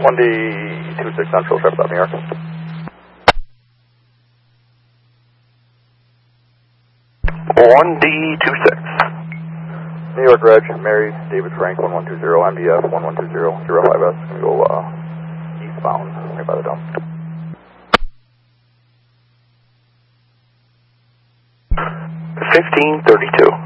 1D26 Central, traffic out New York. 1D26. New York Reg, Mary, David Frank, 1120, MDF, 1120, 05S, can go eastbound, right by the dump. 1532.